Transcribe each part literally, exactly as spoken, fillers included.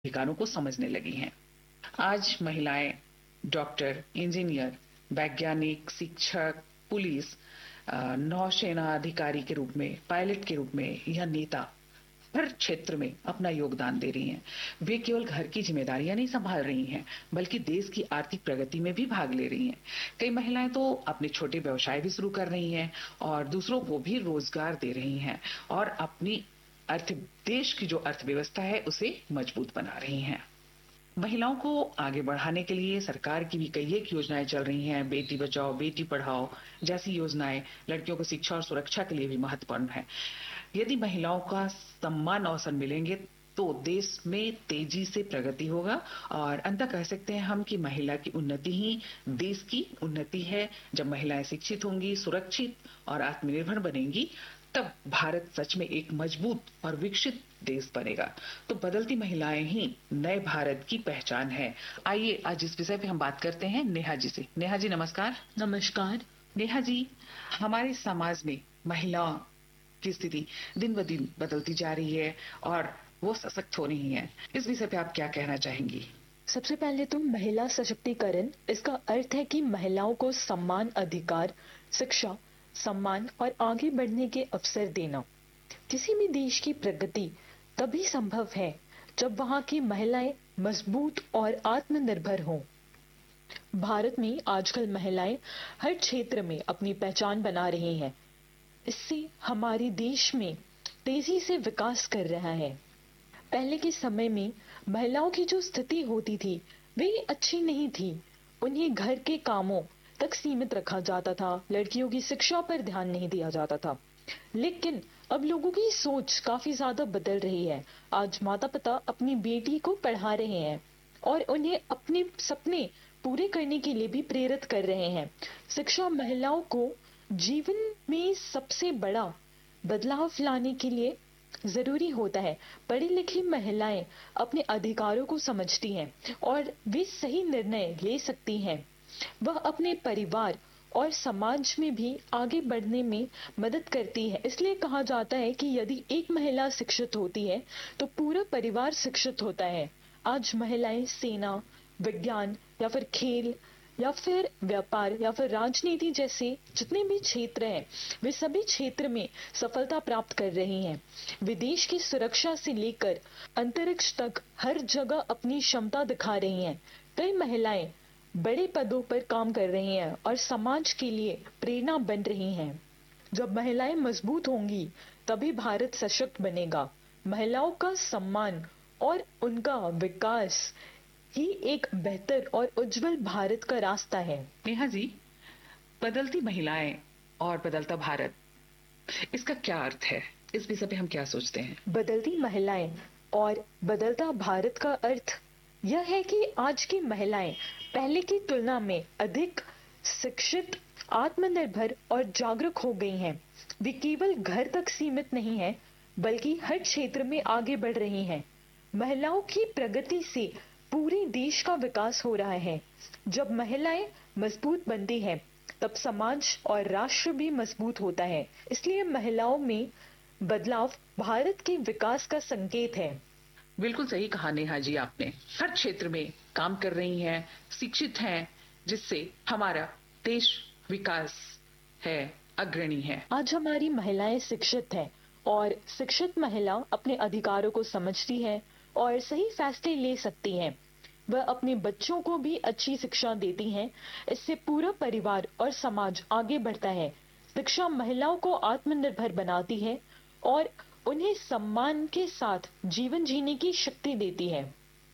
अधिकारों को समझने लगी हैं। आज महिलाएं डॉक्टर, इंजीनियर, वैज्ञानिक, शिक्षक, पुलिस, नौसेना अधिकारी के रूप में, पायलट के रूप में या नेता हर क्षेत्र में अपना योगदान दे रही हैं। वे केवल घर की जिम्मेदारियां नहीं संभाल रही हैं, बल्कि देश की आर्थिक प्रगति में भी भाग ले रही हैं। कई महिलाएं तो अपने छोटे व्यवसाय भी शुरू कर रही हैं और दूसरों को भी रोजगार दे रही हैं और अपनी अर्थ देश की जो अर्थव्यवस्था है उसे मजबूत बना रही हैं। महिलाओं को आगे बढ़ाने के लिए सरकार की भी कई एक योजनाएं चल रही हैं। बेटी बचाओ बेटी पढ़ाओ जैसी योजनाएं लड़कियों को शिक्षा और सुरक्षा के लिए भी महत्वपूर्ण है। यदि महिलाओं का सम्मान अवसर मिलेंगे तो देश में तेजी से प्रगति होगा और अंततः कह सकते हैं हम कि महिला की उन्नति ही देश की उन्नति है। जब महिलाएं शिक्षित होंगी, सुरक्षित और आत्मनिर्भर बनेंगी, तब भारत सच में एक मजबूत और विकसित देश बनेगा। तो बदलती महिलाएं ही नए भारत की पहचान है। आइए आज इस विषय पे हम बात करते हैं नेहा जी से। नेहा जी नमस्कार। नमस्कार। नेहा जी, हमारे समाज में महिला की स्थिति दिन ब दिन बदलती जा रही है और वो सशक्त हो रही है। इस विषय पे आप क्या कहना चाहेंगी? सबसे पहले तो महिला सशक्तिकरण, इसका अर्थ है कि महिलाओं को सम्मान, अधिकार, शिक्षा, सम्मान और आगे बढ़ने के अवसर देना। किसी भी देश की प्रगति तभी संभव है जब वहां की महिलाएं मजबूत और आत्मनिर्भर हों। भारत में आजकल महिलाएं हर क्षेत्र में अपनी पहचान बना रही हैं। इससे हमारे देश में तेजी से विकास कर रहा है। पहले के समय में महिलाओं की जो स्थिति होती थी वे अच्छी नहीं थी। उन्हें घर के कामों तक सीमित रखा जाता था, लड़कियों की शिक्षा पर ध्यान नहीं दिया जाता था। लेकिन अब लोगों की सोच काफी ज्यादा बदल रही है। आज माता पिता अपनी बेटी को पढ़ा रहे हैं और उन्हें अपने सपने पूरे करने के लिए भी प्रेरित कर रहे हैं। शिक्षा महिलाओं को जीवन में सबसे बड़ा बदलाव लाने के लिए जरूरी होता है। पढ़ी लिखी महिलाएं अपने अधिकारों को समझती हैं और वे सही निर्णय ले सकती हैं। वह अपने परिवार और समाज में भी आगे बढ़ने में मदद करती है। इसलिए कहा जाता है कि यदि एक महिला शिक्षित होती है तो पूरा परिवार शिक्षित होता है। आज महिलाएं सेना, विज्ञान या फिर खेल या फिर व्यापार या फिर राजनीति जैसे जितने भी क्षेत्र हैं वे सभी क्षेत्र में सफलता प्राप्त कर रही हैं। विदेश की सुरक्षा से लेकर अंतरिक्ष तक हर जगह अपनी क्षमता दिखा रही हैं। कई महिलाएं बड़े पदों पर काम कर रही हैं और समाज के लिए प्रेरणा बन रही हैं। जब महिलाएं मजबूत होंगी तभी भारत सशक्त बनेगा। महिलाओं का सम्मान और उनका विकास ही एक बेहतर और उज्जवल भारत का रास्ता है। नेहा जी, बदलती महिलाएं और बदलता भारत, इसका क्या अर्थ है? इस विषय पे हम क्या सोचते हैं? बदलती महिलाएं और बदलता भारत का अर्थ यह है कि आज की महिलाएं पहले की तुलना में अधिक शिक्षित, आत्मनिर्भर और जागरूक हो गई हैं। वे केवल घर तक सीमित नहीं हैं, बल्कि हर क्षेत्र में आगे बढ़ रही हैं। महिलाओं की प्रगति से पूरे देश का विकास हो रहा है। जब महिलाएं मजबूत बनती हैं, तब समाज और राष्ट्र भी मजबूत होता है। इसलिए महिलाओं में बदलाव भारत के विकास का संकेत है। बिल्कुल सही कहा नेहा जी आपने। हर क्षेत्र में काम कर रही हैं, शिक्षित हैं, जिससे हमारा देश विकास है, अग्रणी है। आज हमारी महिलाएं शिक्षित हैं और शिक्षित महिला अपने अधिकारों को समझती है और सही फैसले ले सकती हैं। वह अपने बच्चों को भी अच्छी शिक्षा देती हैं। इससे पूरा परिवार और समाज आगे बढ़ता है। शिक्षा महिलाओं को आत्मनिर्भर बनाती है और उन्हें सम्मान के साथ जीवन जीने की शक्ति देती है।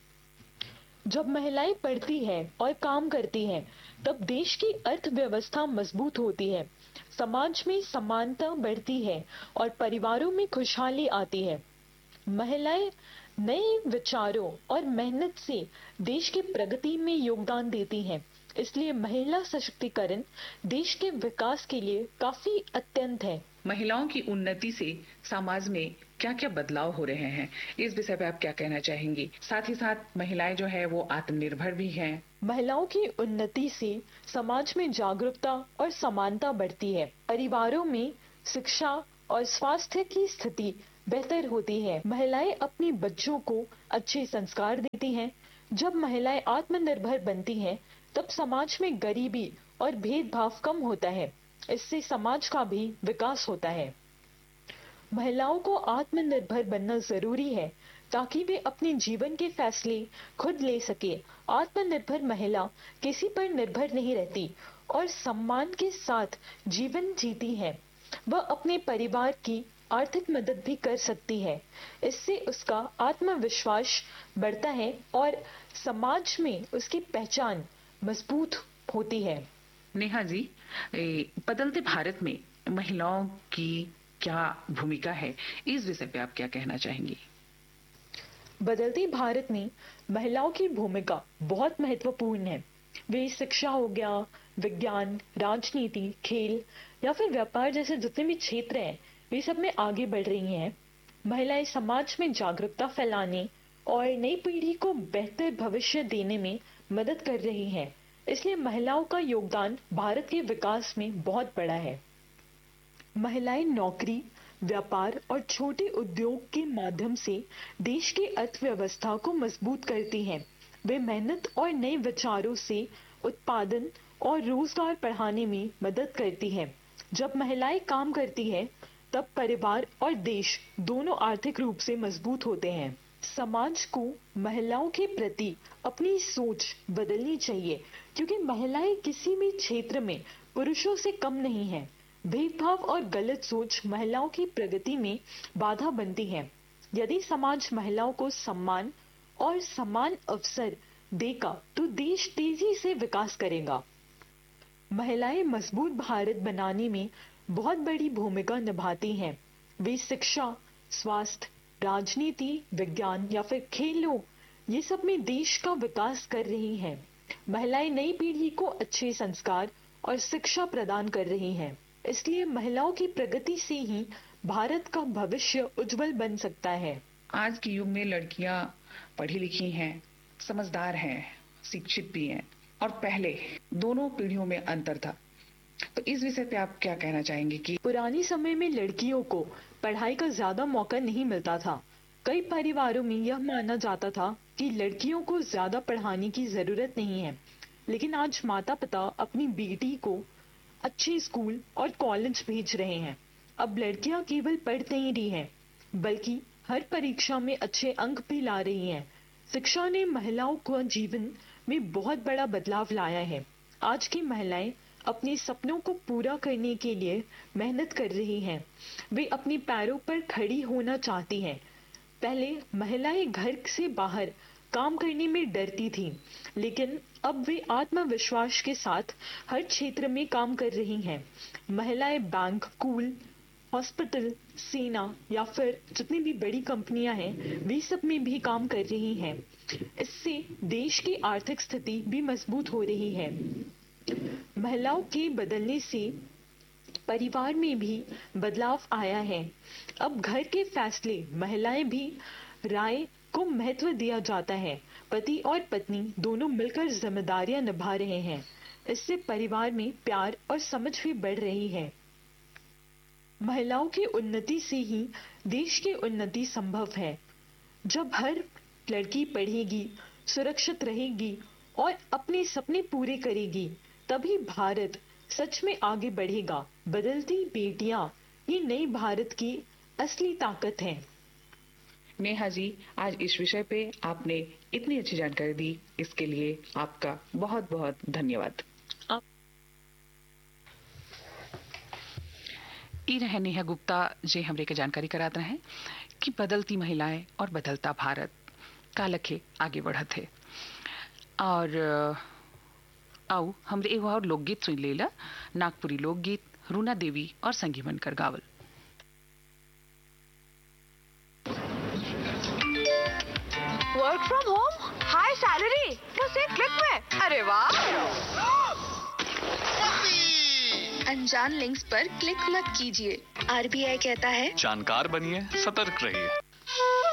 जब महिलाएं पढ़ती हैं और काम करती हैं, तब देश की अर्थव्यवस्था मजबूत होती है, समाज में समानता बढ़ती है और परिवारों में खुशहाली आती है। महिलाएं नए विचारों और मेहनत से देश की प्रगति में योगदान देती हैं। इसलिए महिला सशक्तिकरण देश के विकास के लिए काफी अत्यंत है। महिलाओं की उन्नति से समाज में क्या क्या बदलाव हो रहे हैं, इस विषय पे आप क्या कहना चाहेंगी? साथ ही साथ महिलाएं जो है वो आत्मनिर्भर भी हैं। महिलाओं की उन्नति से समाज में जागरूकता और समानता बढ़ती है। परिवारों में शिक्षा और स्वास्थ्य की स्थिति बेहतर होती है। महिलाएं अपने बच्चों को अच्छे संस्कार देती हैं। जब महिलाएं आत्मनिर्भर बनती हैं, तब समाज में गरीबी और भेदभाव कम होता है। इससे समाज का भी विकास होता है। महिलाओं को आत्मनिर्भर बनना जरूरी है ताकि वे अपने जीवन के फैसले खुद ले सके। आत्मनिर्भर महिला किसी पर निर्भर नहीं रहती और सम्मान के साथ जीवन जीती है। वह अपने परिवार की आर्थिक मदद भी कर सकती है। इससे उसका आत्मविश्वास बढ़ता है और समाज में उसकी पहचान मजबूत होती है। नेहा जी, बदलते भारत में महिलाओं की क्या भूमिका है, इस विषय पे आप क्या कहना चाहेंगी? बदलते भारत में महिलाओं की भूमिका बहुत महत्वपूर्ण है। वे शिक्षा हो गया, विज्ञान, राजनीति, खेल या फिर व्यापार जैसे जितने भी क्षेत्र हैं, वे सब में आगे बढ़ रही हैं। महिलाएं समाज में जागरूकता फैलाने और नई पीढ़ी को बेहतर भविष्य देने में मदद कर रही हैं। इसलिए महिलाओं का योगदान भारत के विकास में बहुत बड़ा है। महिलाएं नौकरी, व्यापार और छोटे उद्योग के माध्यम से देश की अर्थव्यवस्था को मजबूत करती हैं। वे मेहनत और नए विचारों से उत्पादन और रोजगार बढ़ाने में मदद करती हैं। जब महिलाएं काम करती हैं, तब परिवार और देश दोनों आर्थिक रूप से मजबूत होते हैं। समाज को महिलाओं के प्रति अपनी सोच बदलनी चाहिए, क्योंकि महिलाएं किसी भी क्षेत्र में पुरुषों से कम नहीं हैं। भेदभाव और गलत सोच महिलाओं की प्रगति में बाधा बनती है। यदि समाज महिलाओं को सम्मान और समान अवसर देगा, तो देश तेजी से विकास करेगा। महिलाएं मजबूत भारत बनाने में बहुत बड़ी भूमिका निभाती हैं। वे शिक्षा, स्वास्थ्य, राजनीति, विज्ञान या फिर खेलों, ये सब में देश का विकास कर रही हैं। महिलाएं नई पीढ़ी को अच्छे संस्कार और शिक्षा प्रदान कर रही हैं। इसलिए महिलाओं की प्रगति से ही भारत का भविष्य उज्जवल बन सकता है। आज के युग में लड़कियां पढ़ी लिखी हैं, समझदार हैं, शिक्षित भी हैं, और पहले दोनों पीढ़ियों में अंतर था। तो इस विषय पे आप क्या कहना चाहेंगे कि पुराने समय में लड़कियों को पढ़ाई का ज्यादा मौका नहीं मिलता था। कई परिवारों में यह माना जाता था कि लड़कियों को ज्यादा पढ़ाने की जरूरत नहीं है। लेकिन आज माता पिता अपनी बेटी को अच्छे स्कूल और कॉलेज भेज रहे हैं। अब लड़कियां केवल पढ़ नहीं रही हैं, बल्कि हर परीक्षा में अच्छे अंक भी ला रही हैं। शिक्षा ने महिलाओं को जीवन में बहुत बड़ा बदलाव लाया है। आज की महिलाएं अपने सपनों को पूरा करने के लिए मेहनत कर रही हैं। वे अपने पैरों पर खड़ी होना चाहती हैं। पहले महिलाएं घर से बाहर काम करने में डरती थीं, लेकिन अब वे आत्मविश्वास के साथ हर क्षेत्र में काम कर रही हैं। महिलाएं बैंक, स्कूल, हॉस्पिटल, सेना या फिर जितनी भी बड़ी कंपनियां हैं, वे सब में भी काम कर रही हैं। इससे देश की आर्थिक स्थिति भी मजबूत हो रही है। महिलाओं के बदलने से परिवार में भी बदलाव आया है। अब घर के फैसले महिलाएं भी राय को महत्व दिया जाता है। पति और पत्नी दोनों मिलकर जिम्मेदारियां निभा रहे हैं। इससे परिवार में प्यार और समझ भी बढ़ रही है। महिलाओं की उन्नति से ही देश की उन्नति संभव है। जब हर लड़की पढ़ेगी, सुरक्षित रहेगी और अपने सपने पूरे करेगी, तभी भारत सच में आगे बढ़ेगा। बदलती बेटियां ये नई भारत की असली ताकत है। नेहा जी, आज इस विषय पे आपने इतनी अच्छी जानकारी दी, इसके लिए आपका बहुत बहुत धन्यवाद। ई रहे नेहा गुप्ता जे हमरे के जानकारी कराते हैं कि बदलती महिलाएं और बदलता भारत का लखे आगे बढ़त है। और आओ हमरे एगो और लोकगीत सुन लेला, नागपुरी लोकगीत, रूना देवी और संगी बनकर गावल। Work from home, high salary, बस एक क्लिक में। अरे वाह! अनजान लिंक्स पर क्लिक मत कीजिए। आरबीआई कहता है, जानकार बनिए, सतर्क रहिए।